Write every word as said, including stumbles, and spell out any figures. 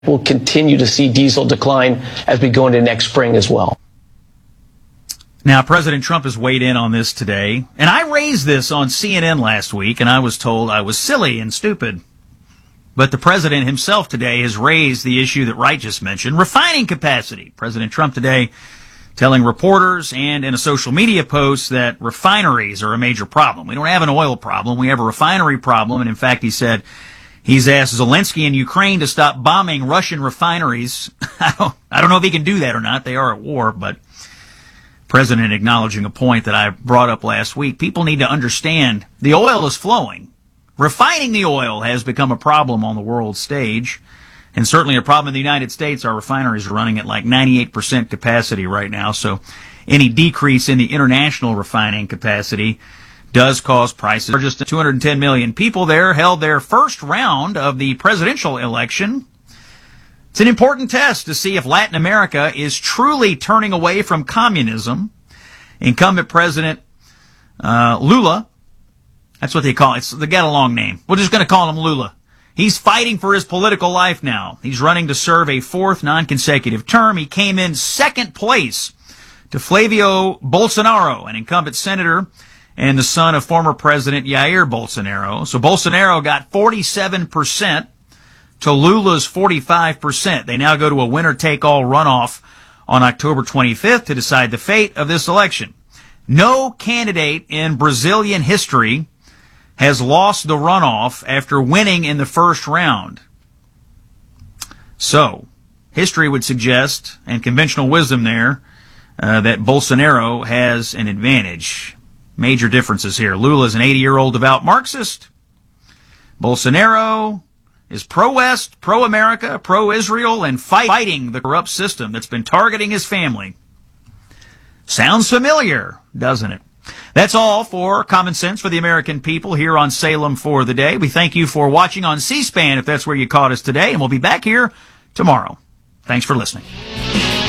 We'll continue to see diesel decline as we go into next spring as well. Now, President Trump has weighed in on this today, and I raised this on C N N last week, and I was told I was silly and stupid. But the president himself today has raised the issue that Wright just mentioned, refining capacity. President Trump today telling reporters and in a social media post that refineries are a major problem. We don't have an oil problem. We have a refinery problem. And in fact, he said he's asked Zelensky in Ukraine to stop bombing Russian refineries. I don't, I don't know if he can do that or not. They are at war, but President acknowledging a point that I brought up last week. People need to understand the oil is flowing. Refining the oil has become a problem on the world stage, and certainly a problem in the United States. Our refineries are running at like ninety-eight percent capacity right now, so any decrease in the international refining capacity does cause prices. Just two hundred ten million people there held their first round of the presidential election. It's an important test to see if Latin America is truly turning away from communism. Incumbent President uh, Lula, that's what they call it. It's, they got a long name. We're just going to call him Lula. He's fighting for his political life now. He's running to serve a fourth non-consecutive term. He came in second place to Flavio Bolsonaro, an incumbent senator and the son of former President Jair Bolsonaro. So Bolsonaro got forty-seven percent to Lula's forty-five percent. They now go to a winner-take-all runoff on October twenty-fifth to decide the fate of this election. No candidate in Brazilian history has lost the runoff after winning in the first round. So, history would suggest, and conventional wisdom there, uh, that Bolsonaro has an advantage. Major differences here. Lula is an eighty-year-old devout Marxist. Bolsonaro is pro-West, pro-America, pro-Israel, and fighting the corrupt system that's been targeting his family. Sounds familiar, doesn't it? That's all for Common Sense for the American People here on Salem for the Day. We thank you for watching on C-SPAN if that's where you caught us today, and we'll be back here tomorrow. Thanks for listening.